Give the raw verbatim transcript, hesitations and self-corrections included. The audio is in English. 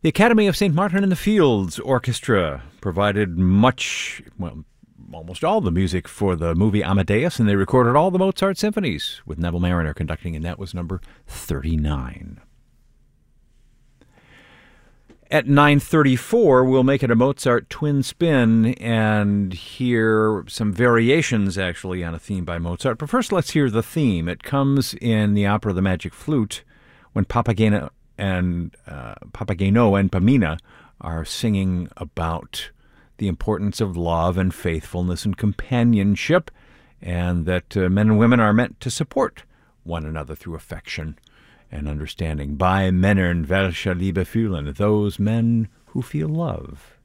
The Academy of Saint Martin in the Fields Orchestra provided much, well, almost all the music for the movie Amadeus, and they recorded all the Mozart symphonies with Neville Marriner conducting, and that was number thirty-nine. At nine thirty-four, we'll make it a Mozart twin spin and hear some variations, actually, on a theme by Mozart. But first, let's hear the theme. It comes in the opera The Magic Flute when Papageno and uh, Papageno and Pamina are singing about the importance of love and faithfulness and companionship, and that uh, men and women are meant to support one another through affection and understanding. By Männern, welche Liebe fühlen, those men who feel love.